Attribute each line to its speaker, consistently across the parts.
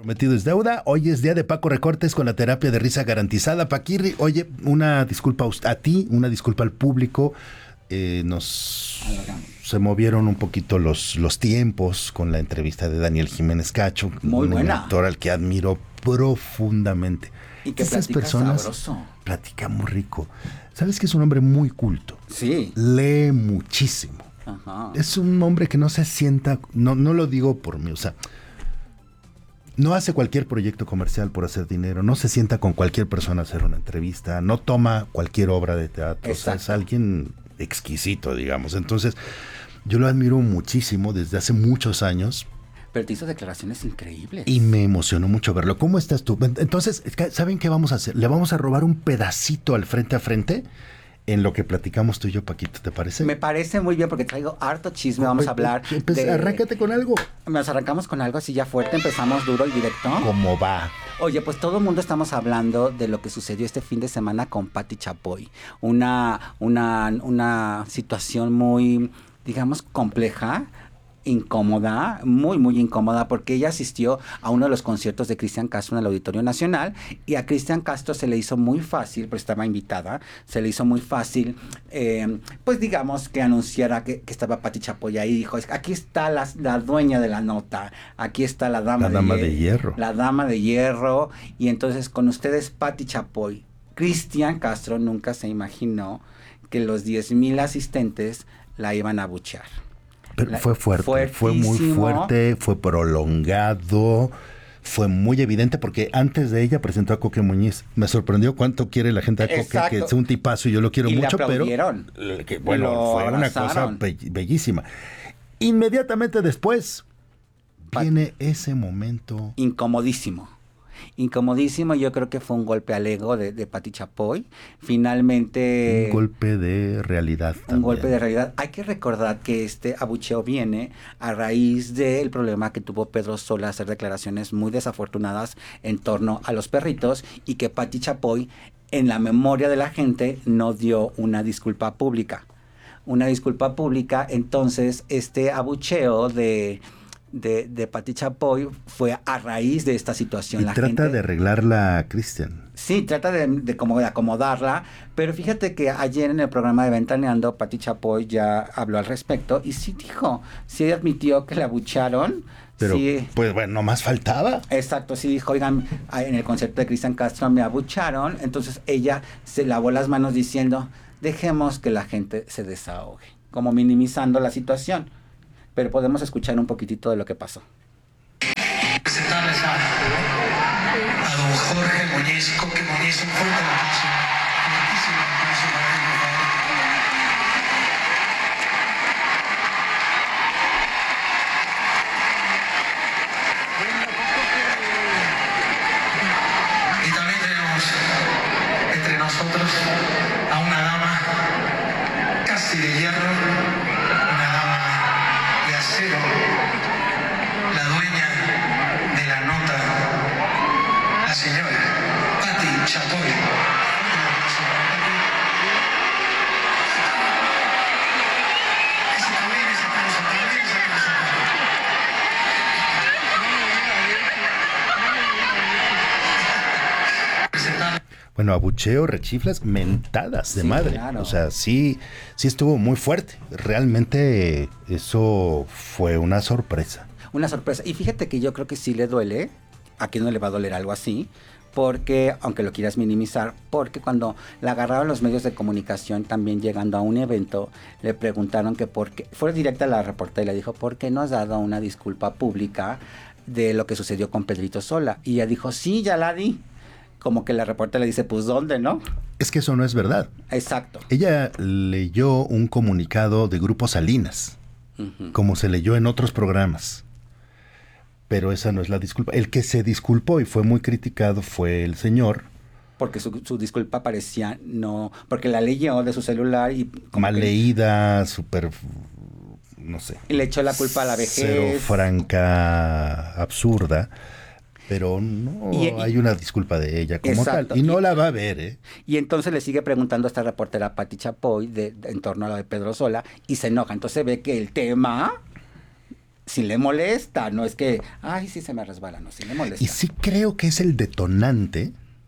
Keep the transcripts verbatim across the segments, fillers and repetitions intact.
Speaker 1: Prometido es deuda. Hoy es día de Paco Recortes con la terapia de risa garantizada. Paquirri, oye, una disculpa a ti, una disculpa al público. Eh, nos se movieron un poquito los, los tiempos con la entrevista de Daniel Jiménez Cacho,
Speaker 2: muy
Speaker 1: un
Speaker 2: buena
Speaker 1: actor al que admiro profundamente.
Speaker 2: Y que
Speaker 1: esas
Speaker 2: platica
Speaker 1: personas
Speaker 2: sabroso.
Speaker 1: Platica muy rico. Sabes que es un hombre muy culto.
Speaker 2: Sí.
Speaker 1: Lee muchísimo.
Speaker 2: Ajá.
Speaker 1: Es un hombre que no se sienta, no, no lo digo por mí, o sea, no hace cualquier proyecto comercial por hacer dinero, no se sienta con cualquier persona a hacer una entrevista, no toma cualquier obra de teatro, o sea, es alguien exquisito, digamos. Entonces, yo lo admiro muchísimo desde hace muchos años.
Speaker 2: Pero te hizo declaraciones increíbles.
Speaker 1: Y me emocionó mucho verlo. ¿Cómo estás tú? Entonces, ¿saben qué vamos a hacer? Le vamos a robar un pedacito al frente a frente en lo que platicamos tú y yo, Paquito, ¿te parece?
Speaker 2: Me parece muy bien porque traigo harto chisme. Vamos a hablar
Speaker 1: Empe-
Speaker 2: de...
Speaker 1: Arráncate con algo.
Speaker 2: Nos arrancamos con algo así ya fuerte. Empezamos duro y directo.
Speaker 1: ¿Cómo va?
Speaker 2: Oye, pues todo el mundo estamos hablando de lo que sucedió este fin de semana con Pati Chapoy. Una, una, una situación muy, digamos, compleja, incómoda, muy, muy incómoda, porque ella asistió a uno de los conciertos de Cristian Castro en el Auditorio Nacional, y a Cristian Castro se le hizo muy fácil, pues estaba invitada, se le hizo muy fácil, eh, pues digamos, que anunciara que, que estaba Pati Chapoy ahí, dijo, aquí está la, la dueña de la nota, aquí está la dama,
Speaker 1: la
Speaker 2: de,
Speaker 1: dama
Speaker 2: hier-
Speaker 1: de hierro.
Speaker 2: La dama de hierro, y entonces con ustedes Pati Chapoy. Cristian Castro nunca se imaginó que los diez mil asistentes la iban a abuchear.
Speaker 1: Pero
Speaker 2: La,
Speaker 1: fue fuerte, fue muy fuerte, fue prolongado, fue muy evidente porque antes de ella presentó a Coque Muñiz. Me sorprendió cuánto quiere la gente a Coque,
Speaker 2: Exacto.
Speaker 1: que es un tipazo y yo lo quiero
Speaker 2: y
Speaker 1: mucho,
Speaker 2: le
Speaker 1: pero que, bueno,
Speaker 2: lo
Speaker 1: fue una cosa be- bellísima. Inmediatamente después viene ese momento
Speaker 2: incomodísimo. Incomodísimo, yo creo que fue un golpe al ego de, de Pati Chapoy. Finalmente...
Speaker 1: Un golpe de realidad también.
Speaker 2: Un golpe de realidad. Hay que recordar que este abucheo viene a raíz del problema que tuvo Pedro Sola, hacer declaraciones muy desafortunadas en torno a los perritos, y que Pati Chapoy, en la memoria de la gente, no dio una disculpa pública. Una disculpa pública, entonces este abucheo de... de, de Pati Chapoy fue a raíz de esta situación.
Speaker 1: Y
Speaker 2: la
Speaker 1: trata
Speaker 2: gente,
Speaker 1: de arreglarla, Cristian.
Speaker 2: Sí, trata de, de, como de acomodarla, pero fíjate que ayer en el programa de Ventaneando, Pati Chapoy ya habló al respecto y sí dijo, sí admitió que la abucharon.
Speaker 1: Pero,
Speaker 2: sí,
Speaker 1: pues bueno, no más faltaba.
Speaker 2: Exacto, sí dijo, oigan, en el concierto de Cristian Castro me abucharon, entonces ella se lavó las manos diciendo, dejemos que la gente se desahogue, como minimizando la situación. Pero podemos escuchar un poquitito de lo que pasó.
Speaker 3: Presentarles a, a don Jorge Muñiz, Coque Muñiz, un fuerte aplauso. Fuertísimo aplauso para él, por favor. Y también tenemos entre nosotros a una dama casi de hierro, una dama de acero, la dueña de la nota, la señora Pati Chapoy.
Speaker 1: Bueno, abucheo, rechiflas, mentadas de
Speaker 2: Sí,
Speaker 1: madre.
Speaker 2: claro.
Speaker 1: O sea, sí, sí estuvo muy fuerte. Realmente eso fue una sorpresa.
Speaker 2: Una sorpresa. Y fíjate que yo creo que sí le duele, a quien no le va a doler algo así, porque, aunque lo quieras minimizar, porque cuando la agarraron los medios de comunicación, también llegando a un evento, le preguntaron que por qué, fue directa a la reportera y le dijo, ¿por qué no has dado una disculpa pública de lo que sucedió con Pedrito Sola? Y ella dijo, sí, ya la di. Como que la reportera le dice, pues, ¿dónde, no?
Speaker 1: Es que eso no es verdad.
Speaker 2: Exacto.
Speaker 1: Ella leyó un comunicado de Grupo Salinas, uh-huh, como se leyó en otros programas. Pero esa no es la disculpa. El que se disculpó y fue muy criticado fue el señor.
Speaker 2: Porque su, su disculpa parecía no... Porque la leyó de su celular y...
Speaker 1: Mal
Speaker 2: que,
Speaker 1: leída, súper... no sé.
Speaker 2: Y le echó la culpa a la vejez.
Speaker 1: Cero franca, absurda. Pero no y, hay una disculpa de ella como exacto, tal. Y no y, la va a ver, ¿eh?
Speaker 2: Y entonces le sigue preguntando a esta reportera Pati Chapoy de, de, en torno a lo de Pedro Sola y se enoja. Entonces ve que el tema si le molesta, no es que, ay, sí se me resbala, no, si le molesta.
Speaker 1: Y sí creo que es el detonante,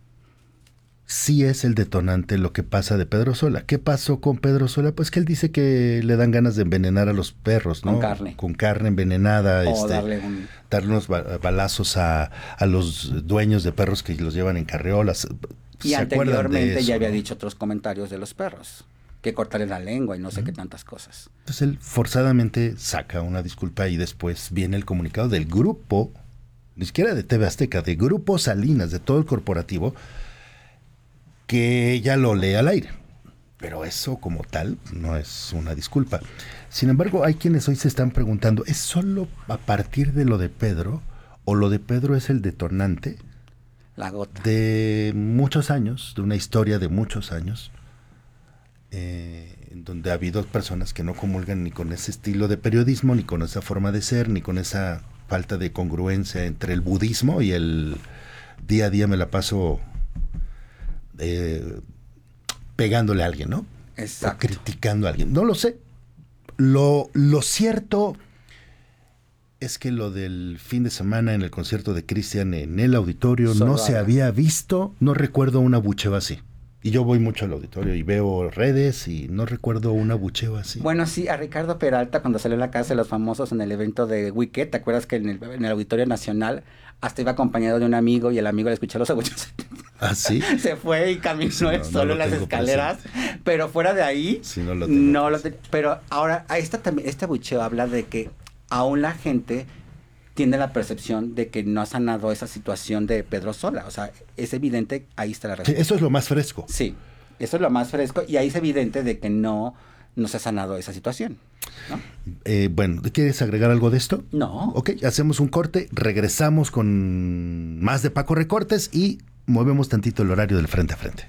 Speaker 1: sí es el detonante lo que pasa de Pedro Sola. ¿Qué pasó con Pedro Sola? Pues que él dice que le dan ganas de envenenar a los perros, ¿no?
Speaker 2: Con carne.
Speaker 1: Con carne envenenada.
Speaker 2: O
Speaker 1: este,
Speaker 2: darle un...
Speaker 1: darle unos ba- balazos a, a los dueños de perros que los llevan en carreolas.
Speaker 2: Y
Speaker 1: ¿Se acuerdan de
Speaker 2: anteriormente
Speaker 1: eso,
Speaker 2: ya había
Speaker 1: no?
Speaker 2: dicho otros comentarios de los perros, que cortarle la lengua y no sé qué tantas cosas.
Speaker 1: Entonces él forzadamente saca una disculpa y después viene el comunicado del grupo, ni siquiera de T V Azteca, de Grupo Salinas, de todo el corporativo, que ella lo lee al aire. Pero eso como tal no es una disculpa. Sin embargo, hay quienes hoy se están preguntando, ¿es solo a partir de lo de Pedro o lo de Pedro es el detonante
Speaker 2: La gota.
Speaker 1: de muchos años, de una historia de muchos años, eh, en donde ha habido personas que no comulgan ni con ese estilo de periodismo, ni con esa forma de ser, ni con esa falta de congruencia entre el budismo y el día a día me la paso eh, pegándole a alguien, ¿no?
Speaker 2: Exacto.
Speaker 1: O criticando a alguien. No lo sé. Lo, lo cierto es que lo del fin de semana en el concierto de Cristian en el auditorio
Speaker 2: Solo
Speaker 1: no se
Speaker 2: haga.
Speaker 1: había visto, no recuerdo una bucheo así. Y yo voy mucho al auditorio y veo redes y no recuerdo una bucheo así.
Speaker 2: Bueno, sí, a Ricardo Peralta cuando salió a la casa de los famosos en el evento de Wicked, ¿te acuerdas que en el, en el Auditorio Nacional hasta iba acompañado de un amigo y el amigo le escuchó los abucheos?
Speaker 1: ¿Ah, sí?
Speaker 2: Se fue y caminó
Speaker 1: Sí, no,
Speaker 2: él
Speaker 1: no
Speaker 2: solo
Speaker 1: lo
Speaker 2: en las
Speaker 1: tengo
Speaker 2: escaleras, pero fuera de ahí,
Speaker 1: Sí, no lo tengo
Speaker 2: no lo
Speaker 1: presente.
Speaker 2: te- pero ahora, a esta también, este abucheo habla de que aún la gente tiene la percepción de que no ha sanado esa situación de Pedro Sola, o sea, es evidente, ahí está la
Speaker 1: Sí,
Speaker 2: respuesta.
Speaker 1: eso es lo más fresco.
Speaker 2: Sí, eso es lo más fresco y ahí es evidente de que no, no se ha sanado esa situación, ¿no?
Speaker 1: Eh, bueno, ¿quieres agregar algo de esto?
Speaker 2: No.
Speaker 1: Ok, hacemos un corte, regresamos con más de Paco Recortes y movemos tantito el horario del frente a frente.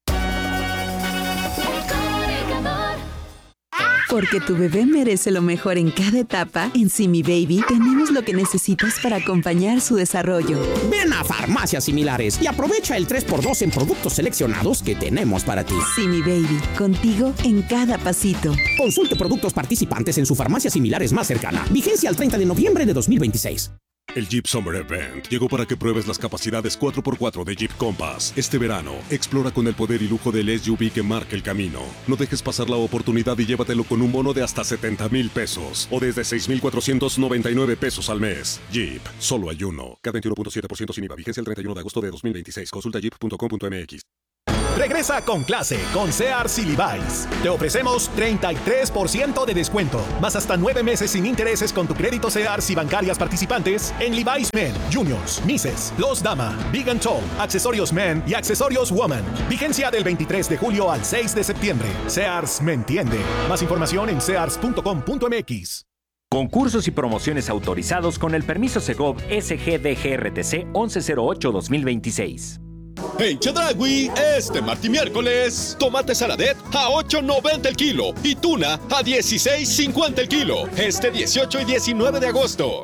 Speaker 4: Porque tu bebé merece lo mejor en cada etapa, en Simi Baby tenemos lo que necesitas para acompañar su desarrollo.
Speaker 5: Ven a Farmacias Similares y aprovecha el tres por dos en productos seleccionados que tenemos para ti.
Speaker 4: Simi Baby, contigo en cada pasito.
Speaker 5: Consulte productos participantes en su farmacia similares más cercana. Vigencia al treinta de noviembre de dos mil veintiséis.
Speaker 6: El Jeep Summer Event llegó para que pruebes las capacidades cuatro por cuatro de Jeep Compass. Este verano, explora con el poder y lujo del S U V que marca el camino. No dejes pasar la oportunidad y llévatelo con un bono de hasta setenta mil pesos o desde seis mil cuatrocientos noventa y nueve pesos al mes. Jeep, solo hay uno. K veintiuno punto siete por ciento sin I V A. Vigencia el treinta y uno de agosto de dos mil veintiséis. Consulta jeep punto com punto m x.
Speaker 7: Regresa con clase con Sears y Levi's. Te ofrecemos treinta y tres por ciento de descuento, más hasta nueve meses sin intereses con tu crédito Sears y bancarias participantes en Levi's Men, Juniors, Misses, Los Dama, Big and Tall, Accesorios Men y Accesorios Woman. Vigencia del veintitrés de julio al seis de septiembre. Sears me entiende. Más información en sears punto com punto m x.
Speaker 8: Concursos y promociones autorizados con el permiso Segov S G D G R T C once cero ocho dos mil veintiséis.
Speaker 9: En Chedraui, este martes y miércoles, tomate saladet a ocho noventa el kilo y tuna a dieciséis cincuenta el kilo. Este dieciocho y diecinueve de agosto.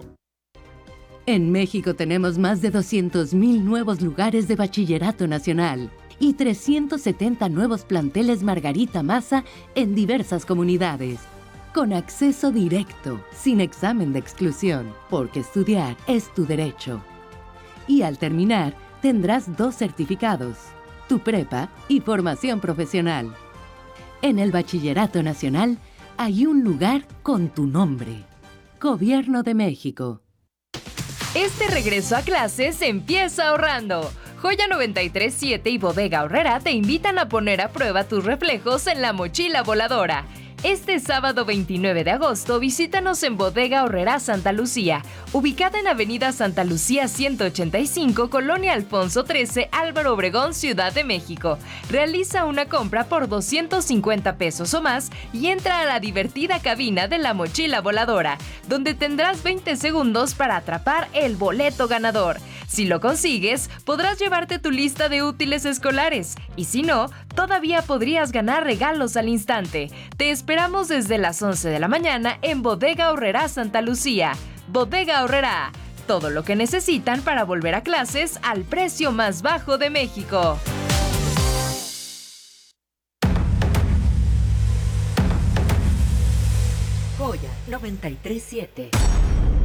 Speaker 10: En México tenemos más de doscientos mil nuevos lugares de bachillerato nacional y trescientos setenta nuevos planteles Margarita Maza en diversas comunidades. Con acceso directo, sin examen de exclusión, porque estudiar es tu derecho. Y al terminar, tendrás dos certificados, tu prepa y formación profesional. En el Bachillerato Nacional hay un lugar con tu nombre. Gobierno de México.
Speaker 11: Este regreso a clases empieza ahorrando. Joya noventa y tres punto siete y Bodega Aurrera te invitan a poner a prueba tus reflejos en la mochila voladora. Este sábado veintinueve de agosto visítanos en Bodega Aurrera Santa Lucía, ubicada en Avenida Santa Lucía ciento ochenta y cinco, Colonia Alfonso trece, Álvaro Obregón, Ciudad de México. Realiza una compra por doscientos cincuenta pesos o más y entra a la divertida cabina de la mochila voladora, donde tendrás veinte segundos para atrapar el boleto ganador. Si lo consigues, podrás llevarte tu lista de útiles escolares y si no, todavía podrías ganar regalos al instante. Te esperamos desde las once de la mañana en Bodega Aurrera Santa Lucía. Bodega Aurrera, todo lo que necesitan para volver a clases al precio más bajo de México.
Speaker 12: Joya noventa y tres punto siete.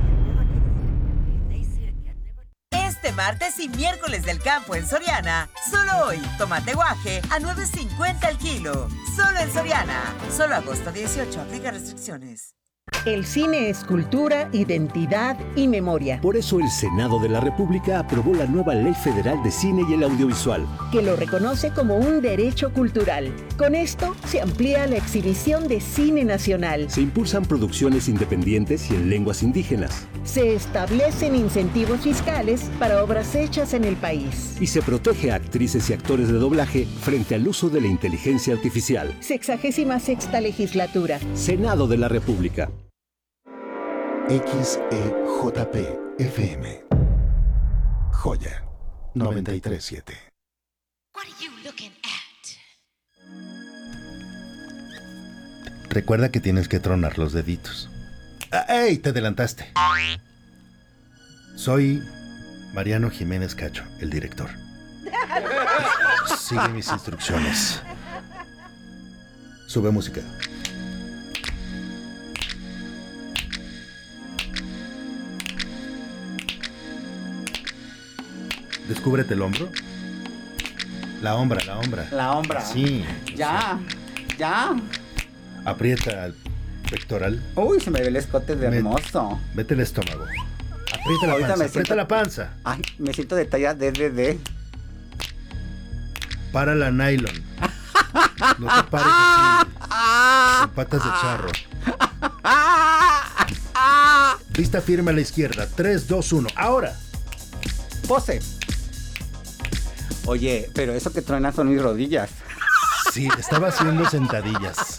Speaker 12: Este martes y miércoles del campo en Soriana. Solo hoy, tomate guaje a nueve cincuenta el kilo. Solo en Soriana. Solo agosto dieciocho. Aplica restricciones.
Speaker 13: El cine es cultura, identidad y memoria.
Speaker 14: Por eso el Senado de la República aprobó la nueva Ley Federal de Cine y el Audiovisual,
Speaker 13: que lo reconoce como un derecho cultural. Con esto se amplía la exhibición de cine nacional.
Speaker 14: Se impulsan producciones independientes y en lenguas indígenas.
Speaker 13: Se establecen incentivos fiscales para obras hechas en el país.
Speaker 14: Y se protege a actrices y actores de doblaje frente al uso de la inteligencia artificial.
Speaker 13: Sexagésima sexta legislatura.
Speaker 14: Senado de la República.
Speaker 1: X E J P F M Joya noventa y tres punto siete. Recuerda que tienes que tronar los deditos. ¡Ey! Te adelantaste. Soy Mariano Jiménez Cacho, el director. Sigue mis instrucciones. Sube música. Descúbrete el hombro. La hombra, la hombra.
Speaker 2: La hombra.
Speaker 1: Sí.
Speaker 2: Ya, ya.
Speaker 1: Aprieta el pectoral.
Speaker 2: Uy, se me ve el escote de hermoso.
Speaker 1: Vete el estómago. Aprieta la
Speaker 2: Ahorita
Speaker 1: panza,
Speaker 2: me
Speaker 1: aprieta
Speaker 2: siento-
Speaker 1: la panza.
Speaker 2: Ay, me siento de talla D D D.
Speaker 1: Para la nylon. No te pares así. Con patas de charro. Vista firme a la izquierda. tres, dos, uno. Ahora.
Speaker 2: Pose. Oye, pero eso que truenan son mis rodillas.
Speaker 1: Sí, estaba haciendo sentadillas.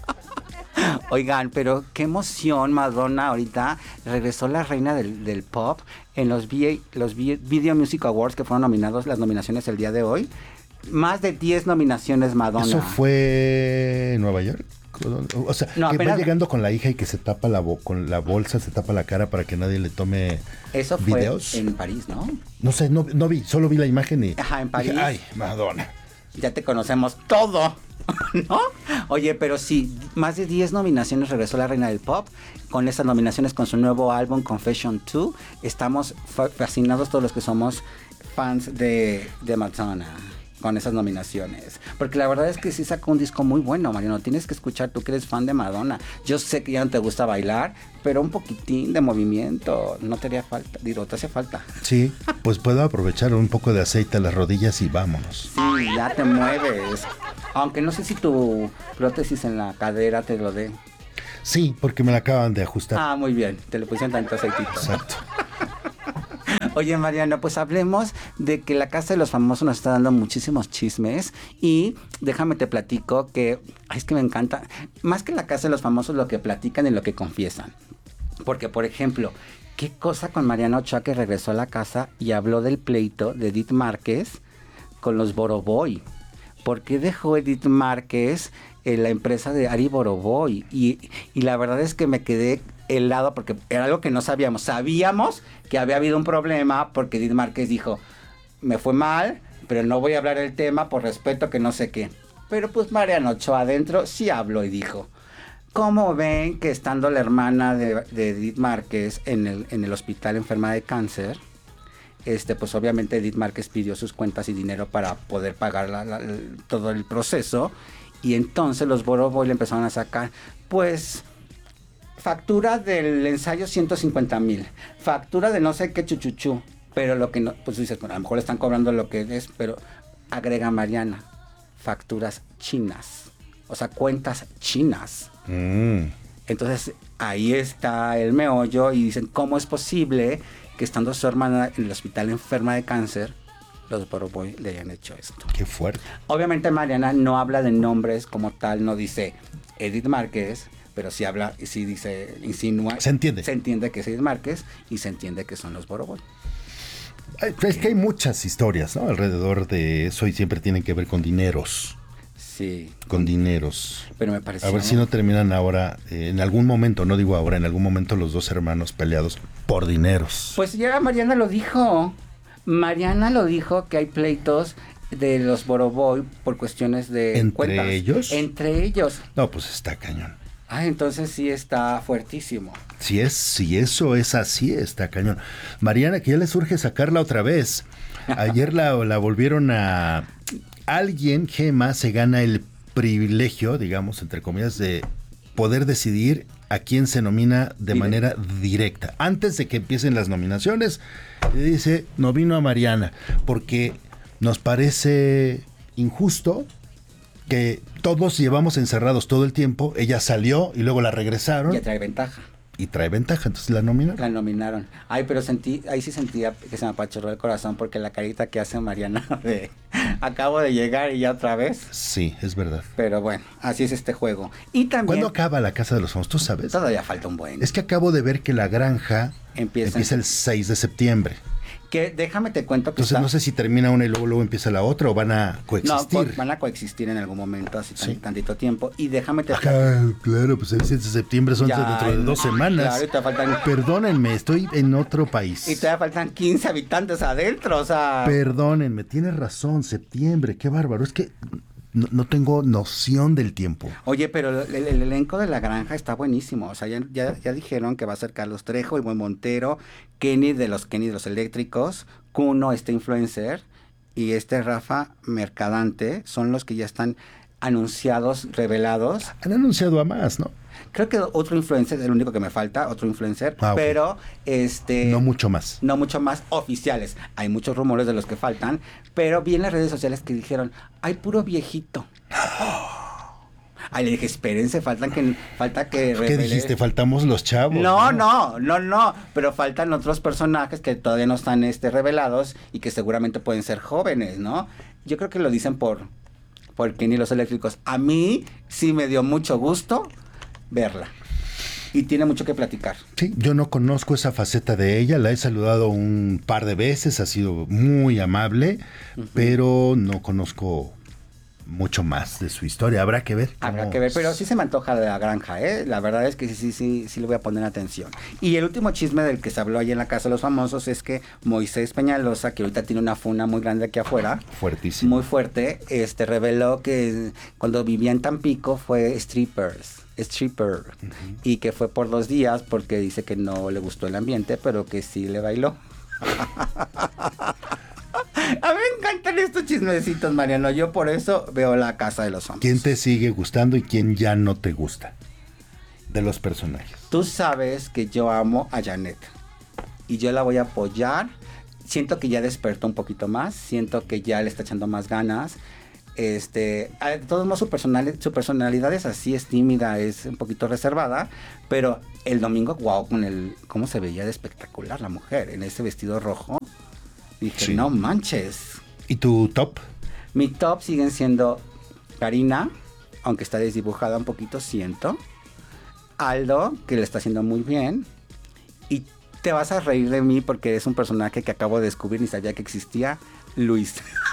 Speaker 2: Oigan, pero qué emoción, Madonna, ahorita regresó la reina del, del pop en los, V A, los V- Video Music Awards que fueron nominados, las nominaciones el día de hoy. Más de diez nominaciones, Madonna.
Speaker 1: ¿Eso fue en Nueva York? O sea,
Speaker 2: No,
Speaker 1: que
Speaker 2: apenas-
Speaker 1: va llegando con la hija y que se tapa la bo- con la bolsa, se tapa la cara para que nadie le tome
Speaker 2: Eso fue
Speaker 1: videos.
Speaker 2: en París, ¿no?
Speaker 1: No sé, no, no vi, solo vi la imagen y
Speaker 2: Ajá, en París.
Speaker 1: dije, ay, Madonna.
Speaker 2: Ya te conocemos todo, ¿no? Oye, pero sí, más de diez nominaciones regresó la reina del pop. Con esas nominaciones, con su nuevo álbum Confession dos, estamos fa- fascinados todos los que somos fans de, de Madonna con esas nominaciones. Porque la verdad es que sí sacó un disco muy bueno, Mariano. Tienes que escuchar, tú que eres fan de Madonna. Yo sé que ya no te gusta bailar, pero un poquitín de movimiento no te haría falta. Digo, te hace falta.
Speaker 1: Sí, pues puedo aprovechar un poco de aceite a las rodillas y vámonos.
Speaker 2: Sí, ya te mueves. Aunque no sé si tu prótesis en la cadera te lo dé.
Speaker 1: Sí, porque me la acaban de ajustar.
Speaker 2: Ah, muy bien. Te le pusieron tanto aceitito.
Speaker 1: Exacto.
Speaker 2: Oye, Mariano, pues hablemos de que la Casa de los Famosos nos está dando muchísimos chismes y déjame te platico que, ay, es que me encanta, más que la Casa de los Famosos, lo que platican y lo que confiesan. Porque, por ejemplo, qué cosa con Mariano Ochoa que regresó a la casa y habló del pleito de Edith Márquez con los Boroboy. ¿Por qué dejó Edith Márquez en la empresa de Ari Boroboy? Y, y la verdad es que me quedé helado porque era algo que no sabíamos. Sabíamos que había habido un problema porque Edith Márquez dijo, me fue mal, pero no voy a hablar del tema por respeto que no sé qué. Pero pues Mariano Ochoa adentro sí habló y dijo, ¿cómo ven que estando la hermana de, de Edith Márquez en el, en el hospital enferma de cáncer, este, pues obviamente Edith Márquez pidió sus cuentas y dinero para poder pagar la, la, el, todo el proceso, y entonces los Boroboy le empezaron a sacar, pues, factura del ensayo ciento cincuenta mil, factura de no sé qué chuchuchú, pero lo que no, pues dices, bueno, a lo mejor le están cobrando lo que es, pero agrega Mariana, facturas chinas, o sea, cuentas chinas.
Speaker 1: Mm.
Speaker 2: Entonces ahí está el meollo y dicen, ¿cómo es posible que estando su hermana en el hospital enferma de cáncer, los Boroboy le hayan hecho esto?
Speaker 1: Qué fuerte.
Speaker 2: Obviamente Mariana no habla de nombres como tal, no dice Edith Márquez, pero sí habla, y sí dice, insinúa.
Speaker 1: Se entiende.
Speaker 2: Se entiende que es Edith Márquez y se entiende que son los Boroboy.
Speaker 1: Es que hay muchas historias, ¿no? Alrededor de eso y siempre tienen que ver con dineros.
Speaker 2: Sí.
Speaker 1: Con dineros.
Speaker 2: Pero me pareció...
Speaker 1: A ver si no terminan ahora, eh, en algún momento, no digo ahora, en algún momento los dos hermanos peleados por dineros.
Speaker 2: Pues ya Mariana lo dijo. Mariana lo dijo que hay pleitos de los Boroboy por cuestiones de
Speaker 1: ¿Entre
Speaker 2: cuentas.
Speaker 1: ellos?
Speaker 2: Entre ellos.
Speaker 1: No, pues está cañón.
Speaker 2: Ah, entonces sí está fuertísimo.
Speaker 1: Si es, si eso es así, está cañón. Mariana, que ya le surge sacarla otra vez. Ayer la, la volvieron a... Alguien, Gema, se gana el privilegio, digamos, entre comillas, de poder decidir a quién se nomina de Directo. manera directa. Antes de que empiecen las nominaciones, le dice, no vino a Mariana, porque nos parece injusto que todos llevamos encerrados todo el tiempo, ella salió y luego la regresaron.
Speaker 2: Ya trae ventaja.
Speaker 1: Y trae ventaja, entonces la nominaron.
Speaker 2: La nominaron. Ay, pero sentí, ahí sí sentía que se me apachurró el corazón porque la carita que hace Mariana de acabo de llegar y ya otra vez.
Speaker 1: Sí, es verdad.
Speaker 2: Pero bueno, así es este juego. Y también...
Speaker 1: ¿Cuándo acaba La Casa de los Famosos? ¿Tú sabes?
Speaker 2: Todavía falta un buen.
Speaker 1: Es que acabo de ver que La Granja empieza, empieza el seis de septiembre.
Speaker 2: Que déjame te cuento que
Speaker 1: Entonces
Speaker 2: está...
Speaker 1: no sé si termina una y luego, luego empieza la otra o van a coexistir.
Speaker 2: No, co- van a coexistir en algún momento, así sí. tantito tiempo. Y déjame te...
Speaker 1: Ajá, claro, pues el siete de septiembre son ya, dentro de dos semanas.
Speaker 2: Claro, y te faltan...
Speaker 1: Perdónenme, estoy en otro país.
Speaker 2: Y todavía faltan quince habitantes adentro, o sea...
Speaker 1: Perdónenme, tienes razón, septiembre, qué bárbaro. Es que no, no tengo noción del tiempo.
Speaker 2: Oye, pero el, el elenco de La Granja está buenísimo. O sea, ya, ya, ya dijeron que va a ser Carlos Trejo, Ivonne Montero, Kenny de los Kenny de los Eléctricos, Kuno, este influencer, y este Rafa Mercadante, son los que ya están anunciados, revelados.
Speaker 1: Han anunciado a más, ¿no?
Speaker 2: Creo que otro influencer es el único que me falta, otro influencer, ah, okay. pero este...
Speaker 1: No mucho más.
Speaker 2: No mucho más oficiales. Hay muchos rumores de los que faltan, pero vi en las redes sociales que dijeron, hay puro viejito. Ay, le dije, espérense, faltan que, falta que...
Speaker 1: ¿Qué revele... dijiste? Faltamos los chavos.
Speaker 2: No, no, no, no, pero faltan otros personajes que todavía no están este, revelados y que seguramente pueden ser jóvenes, ¿no? Yo creo que lo dicen por, por Kenny los Eléctricos. A mí sí me dio mucho gusto verla. Y tiene mucho que platicar.
Speaker 1: Sí, yo no conozco esa faceta de ella, la he saludado un par de veces, ha sido muy amable, uh-huh. pero no conozco mucho más de su historia, habrá que ver.
Speaker 2: Habrá que ver, pero sí se me antoja de La Granja, ¿eh? La verdad es que sí, sí, sí, sí le voy a poner atención. Y el último chisme del que se habló ahí en la Casa de los Famosos es que Moisés Peñalosa, que ahorita tiene una funa muy grande aquí afuera,
Speaker 1: fuertísimo,
Speaker 2: muy fuerte, este reveló que cuando vivía en Tampico fue strippers, stripper, uh-huh. y que fue por dos días porque dice que no le gustó el ambiente, pero que sí le bailó. A mí me encantan estos chismecitos, Mariano. Yo por eso veo La Casa de los Famosos.
Speaker 1: ¿Quién te sigue gustando y quién ya no te gusta de los personajes?
Speaker 2: Tú sabes que yo amo a Janet y yo la voy a apoyar. Siento que ya despertó un poquito más, siento que ya le está echando más ganas. Este, de todos modos su personalidad, su personalidad es así, es tímida, es un poquito reservada, pero el domingo, wow, con el cómo se veía de espectacular la mujer en ese vestido rojo. Dije, sí. No manches.
Speaker 1: ¿Y tu top?
Speaker 2: Mi top siguen siendo Karina, aunque está desdibujada un poquito, siento. Aldo, que le está haciendo muy bien. Y te vas a reír de mí porque es un personaje que acabo de descubrir, ni sabía que existía. Luis.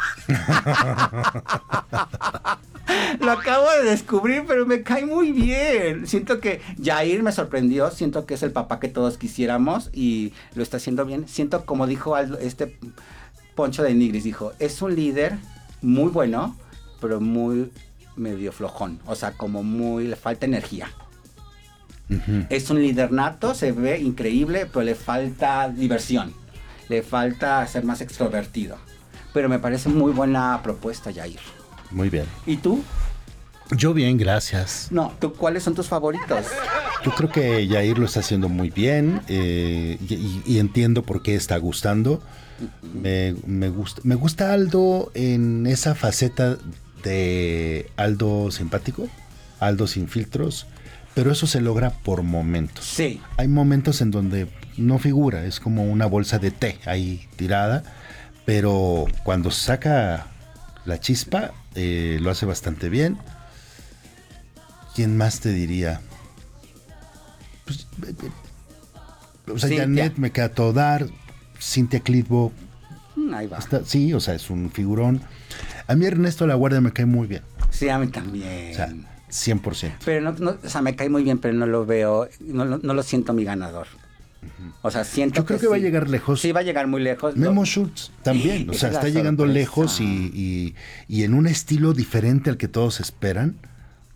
Speaker 2: Lo acabo de descubrir, pero me cae muy bien. Siento que Jair me sorprendió. Siento que es el papá que todos quisiéramos y lo está haciendo bien. Siento, como dijo Aldo, este Poncho de Nigris, dijo, es un líder muy bueno, pero muy medio flojón. O sea, como muy, le falta energía. Uh-huh. Es un líder nato, se ve increíble, pero le falta diversión. Le falta ser más extrovertido. Pero me parece muy buena propuesta, Jair.
Speaker 1: Muy bien.
Speaker 2: ¿Y tú?
Speaker 1: Yo bien, gracias.
Speaker 2: No, ¿tú cuáles son tus favoritos?
Speaker 1: Yo creo que Jair lo está haciendo muy bien eh, y, y entiendo por qué está gustando. Uh-huh. Me, me gusta, me gusta Aldo en esa faceta de Aldo simpático, Aldo sin filtros, pero eso se logra por momentos.
Speaker 2: Sí.
Speaker 1: Hay momentos en donde no figura, es como una bolsa de té ahí tirada, pero cuando saca la chispa, eh, lo hace bastante bien. ¿Quién más te diría? Pues, eh, eh, o sea, Cintia. Janet me queda todo dar. Cintia Clitbo.
Speaker 2: Ahí va.
Speaker 1: Está, sí, o sea, es un figurón. A mí Ernesto La Guardia me cae muy bien.
Speaker 2: Sí, a mí también.
Speaker 1: O sea, cien por ciento.
Speaker 2: Pero no, no, o sea, me cae muy bien, pero no lo veo, no, no, no lo siento mi ganador. Uh-huh. O sea, siento
Speaker 1: Yo creo que, que
Speaker 2: sí.
Speaker 1: va a llegar lejos.
Speaker 2: Sí, va a llegar muy lejos.
Speaker 1: Memo ¿no? Schultz también. O sea, está llegando lejos y, y, y en un estilo diferente al que todos esperan.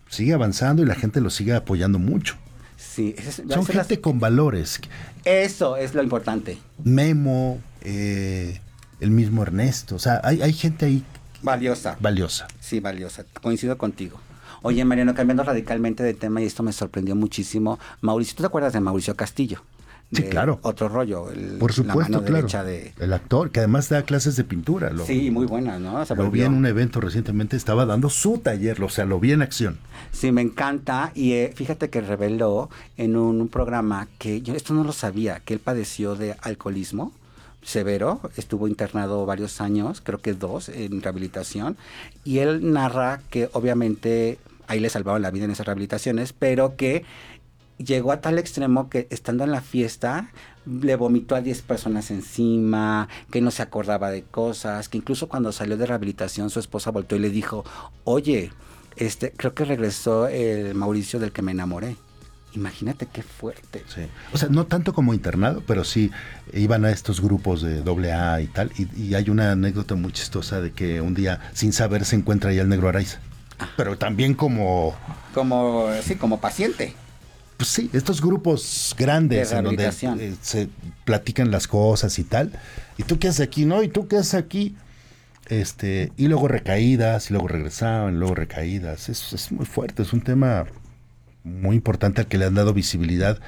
Speaker 1: sigue avanzando y la gente lo sigue apoyando mucho.
Speaker 2: Sí, es,
Speaker 1: son gente las... con valores.
Speaker 2: Eso es lo importante.
Speaker 1: Memo, eh, el mismo Ernesto, o sea, hay, hay gente ahí
Speaker 2: valiosa.
Speaker 1: Valiosa.
Speaker 2: Sí, valiosa. Coincido contigo. Oye, Mariano, cambiando radicalmente de tema, y esto me sorprendió muchísimo. Mauricio, ¿tú te acuerdas de Mauricio Castillo?
Speaker 1: Sí, claro.
Speaker 2: Otro rollo. El,
Speaker 1: Por supuesto,
Speaker 2: la mano
Speaker 1: claro.
Speaker 2: De...
Speaker 1: El actor, que además da clases de pintura. Lo,
Speaker 2: sí, muy buena, ¿no? Se
Speaker 1: lo
Speaker 2: volvió...
Speaker 1: vi en un evento recientemente, estaba dando su taller, o sea, lo vi en acción.
Speaker 2: Sí, me encanta. Y eh, fíjate que reveló en un, un programa que yo esto no lo sabía, que él padeció de alcoholismo severo, estuvo internado varios años, creo que dos, en rehabilitación, y él narra que obviamente ahí le salvaron la vida en esas rehabilitaciones, pero que llegó a tal extremo que estando en la fiesta le vomitó a diez personas encima, que no se acordaba de cosas, que incluso cuando salió de rehabilitación su esposa volteó y le dijo, oye, este, creo que regresó el Mauricio del que me enamoré. Imagínate qué fuerte.
Speaker 1: Sí. O sea, no tanto como internado, pero sí iban a estos grupos de doble A y tal. Y, y hay una anécdota muy chistosa de que un día, sin saber, se encuentra ahí el Negro Araiza. Ah. Pero también como...
Speaker 2: Como, sí, como paciente.
Speaker 1: Pues sí, estos grupos grandes en donde eh, se platican las cosas y tal. ¿Y tú qué haces aquí? ¿No? ¿Y tú qué haces aquí? Este, y luego recaídas, y luego regresaban, y luego recaídas. Es, es muy fuerte, es un tema... muy importante al que le han dado visibilidad.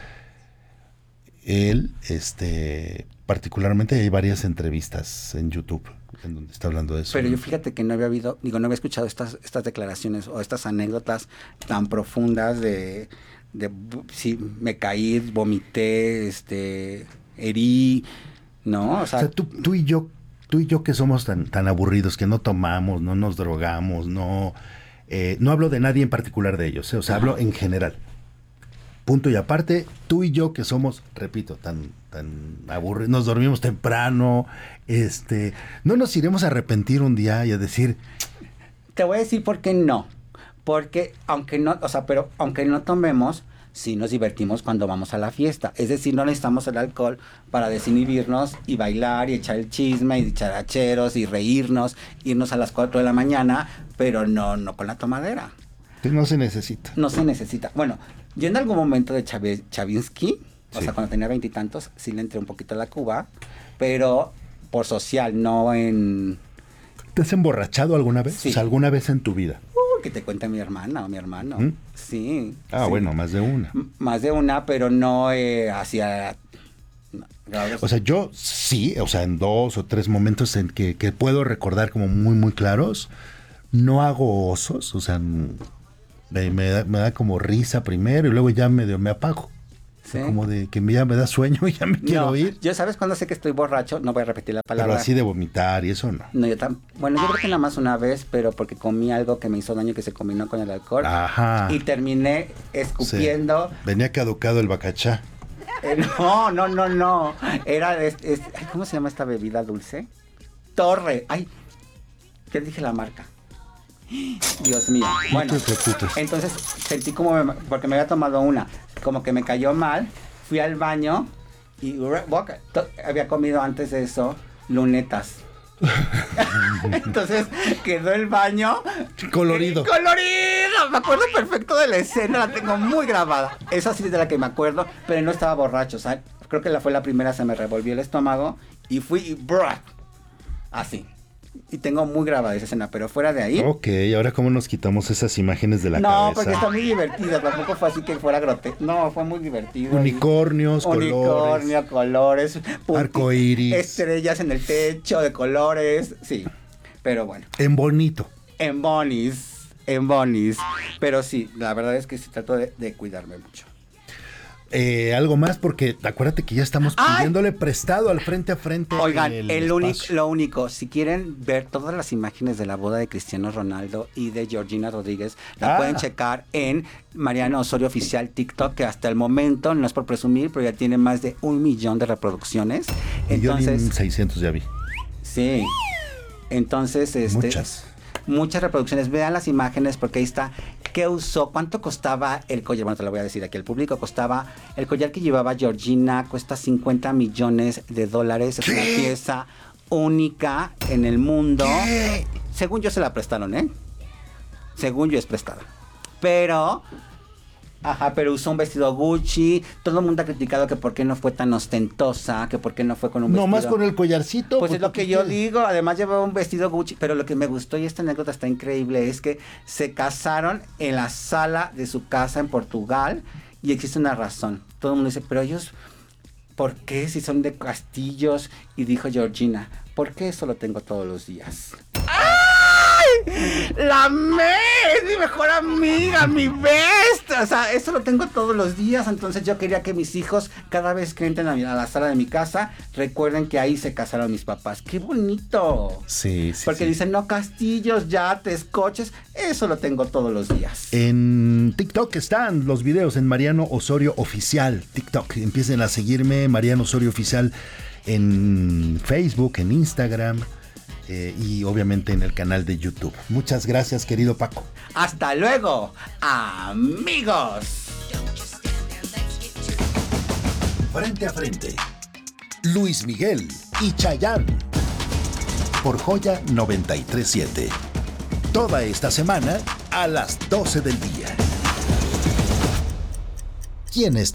Speaker 1: Él, este, particularmente hay varias entrevistas en YouTube en donde está hablando de eso.
Speaker 2: Pero yo fíjate que no había habido, digo, no había escuchado estas, estas declaraciones o estas anécdotas tan profundas de, de si me caí, vomité, este, herí, ¿no? O sea,
Speaker 1: o sea tú, tú y yo, tú y yo que somos tan, tan aburridos, que no tomamos, no nos drogamos, no... Eh, no hablo de nadie en particular de ellos, ¿eh? O sea, hablo en general. Punto y aparte, tú y yo que somos, repito, tan, tan aburridos, nos dormimos temprano, este, no nos iremos a arrepentir un día y a decir...
Speaker 2: Te voy a decir por qué no. Porque aunque no, o sea, pero aunque no tomemos, sí nos divertimos cuando vamos a la fiesta. Es decir, no necesitamos el alcohol para desinhibirnos y bailar y echar el chisme y characheros y reírnos, irnos a las cuatro de la mañana, pero no, no con la tomadera.
Speaker 1: No se necesita.
Speaker 2: No se necesita. Bueno, yo en algún momento de Chave, Chavinsky, o sí. sea, cuando tenía veintitantos, sí le entré un poquito a la cuba, pero por social, no en...
Speaker 1: ¿Te has emborrachado alguna vez? Sí. O sea, ¿alguna vez en tu vida?
Speaker 2: Que te cuente mi hermana o mi hermano.
Speaker 1: ¿Mm?
Speaker 2: Sí.
Speaker 1: Ah,
Speaker 2: sí.
Speaker 1: Bueno, más de una.
Speaker 2: M- más de una, pero no eh, hacia... No,
Speaker 1: o sea, yo sí, o sea, en dos o tres momentos en que, que puedo recordar como muy, muy claros, no hago osos, o sea, me, me, da, me da como risa primero y luego ya medio me apago. ¿Sí? Como de que ya me da sueño y ya me quiero
Speaker 2: no,
Speaker 1: ir.
Speaker 2: Yo sabes cuando sé que estoy borracho, no voy a repetir la palabra.
Speaker 1: Pero así de vomitar y eso no.
Speaker 2: No, yo tam- bueno, yo creo que nada más una vez, pero porque comí algo que me hizo daño que se combinó con el alcohol.
Speaker 1: Ajá.
Speaker 2: Y terminé escupiendo.
Speaker 1: Sí. Venía caducado el bacachá.
Speaker 2: Eh, no, no, no, no. Era, es, es, ¿cómo se llama esta bebida dulce? Torre. Ay, ¿qué dije la marca? Dios mío. Bueno, entonces sentí como, me, porque me había tomado una, como que me cayó mal, fui al baño y boca, to, había comido antes de eso lunetas. Entonces quedó el baño
Speaker 1: colorido.
Speaker 2: Eh, colorido. Me acuerdo perfecto de la escena, la tengo muy grabada. Esa sí es de la que me acuerdo, pero no estaba borracho, o sea, creo que la fue la primera, se me revolvió el estómago y fui y brrr, así. Y tengo muy grabada esa escena, pero fuera de ahí...
Speaker 1: Ok, ahora cómo nos quitamos esas imágenes de la
Speaker 2: no,
Speaker 1: cabeza.
Speaker 2: No, porque está muy divertida, tampoco fue así que fuera grotesco. No, fue muy divertido.
Speaker 1: Unicornios, colores.
Speaker 2: Unicornio, colores.
Speaker 1: Arcoíris.
Speaker 2: Estrellas en el techo de colores, sí. Pero bueno.
Speaker 1: En bonito.
Speaker 2: En bonis, en bonis. Pero sí, la verdad es que sí trato de, de cuidarme mucho.
Speaker 1: Eh, algo más, porque acuérdate que ya estamos pidiéndole ¡ay! Prestado al frente a frente.
Speaker 2: Oigan, el, el único, lo único, si quieren ver todas las imágenes de la boda de Cristiano Ronaldo y de Georgina Rodríguez, la ah. pueden checar en Mariano Osorio Oficial TikTok, que hasta el momento, no es por presumir, pero ya tiene más de un millón de reproducciones. Entonces,
Speaker 1: millón seiscientos ya vi.
Speaker 2: Sí. Entonces, este,
Speaker 1: muchas.
Speaker 2: Muchas reproducciones. Vean las imágenes porque ahí está. ¿Qué usó? ¿Cuánto costaba el collar? Bueno, te lo voy a decir aquí al público. Costaba, el collar que llevaba Georgina cuesta cincuenta millones de dólares. Es ¿qué? Una pieza única en el mundo. ¿Qué? Según yo se la prestaron, ¿eh? Según yo es prestada. pero... Ajá, pero usó un vestido Gucci. Todo el mundo ha criticado que por qué no fue tan ostentosa, que por qué no fue con un
Speaker 1: no,
Speaker 2: vestido.
Speaker 1: más con el collarcito.
Speaker 2: Pues, pues es lo que yo digo. Además llevaba un vestido Gucci. Pero lo que me gustó, y esta anécdota está increíble, es que se casaron en la sala de su casa en Portugal. Y existe una razón. Todo el mundo dice, pero ellos, ¿por qué si son de castillos? Y dijo Georgina, ¿por qué eso lo tengo todos los días? ¡Ay! ¡La amé! ¡Es mi mejor amiga! ¡Mi best! O sea, eso lo tengo todos los días. Entonces yo quería que mis hijos, cada vez que entren a, mi, a la sala de mi casa, recuerden que ahí se casaron mis papás. ¡Qué bonito!
Speaker 1: Sí, sí.
Speaker 2: Porque
Speaker 1: sí.
Speaker 2: dicen, no, castillos, yates, coches. Eso lo tengo todos los días.
Speaker 1: En TikTok están los videos en Mariano Osorio Oficial. TikTok. Empiecen a seguirme, Mariano Osorio Oficial, en Facebook, en Instagram. Eh, y obviamente en el canal de YouTube. Muchas gracias, querido Paco.
Speaker 2: Hasta luego, amigos.
Speaker 1: Frente a frente, Luis Miguel y Chayanne, por Joya noventa y tres punto siete. Toda esta semana a las doce del día. ¿Quién es